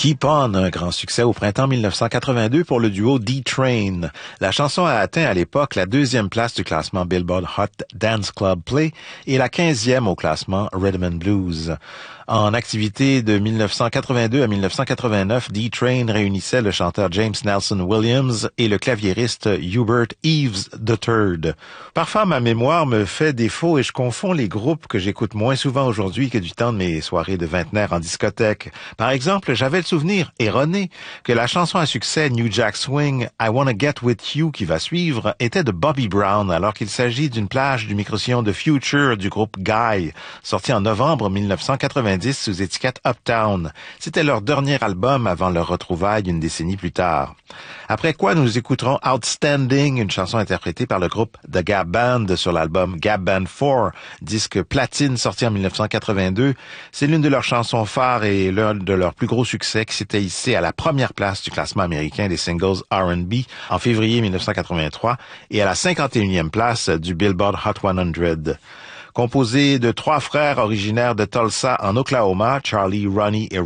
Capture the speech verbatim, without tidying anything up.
Keep On, un grand succès au printemps mille neuf cent quatre-vingt-deux pour le duo D-Train. La chanson a atteint à l'époque la deuxième place du classement Billboard Hot Dance Club Play et la quinzième au classement Rhythm and Blues. En activité de mille neuf cent quatre-vingt-deux à mille neuf cent quatre-vingt-neuf, D-Train réunissait le chanteur James Nelson Williams et le claviériste Hubert Eaves the Third. Parfois, ma mémoire me fait défaut et je confonds les groupes que j'écoute moins souvent aujourd'hui que du temps de mes soirées de vingtenaire en discothèque. Par exemple, j'avais le souvenir erroné que la chanson à succès New Jack Swing, I Wanna Get With You, qui va suivre, était de Bobby Brown, alors qu'il s'agit d'une plage du microsillon de Future du groupe Guy, sorti en novembre mille neuf cent quatre-vingt-dix sous étiquette Uptown. C'était leur dernier album avant leur retrouvaille une décennie plus tard. Après quoi, nous écouterons Outstanding, une chanson interprétée par le groupe The Gap Band sur l'album Gap Band quatre, disque platine sorti en mille neuf cent quatre-vingt-deux. C'est l'une de leurs chansons phares et l'un de leurs plus gros succès qui s'était hissé à la première place du classement américain des singles R and B en février mille neuf cent quatre-vingt-trois et à la cinquante et unième place du Billboard Hot cent. Composé de trois frères originaires de Tulsa en Oklahoma, Charlie, Ronnie et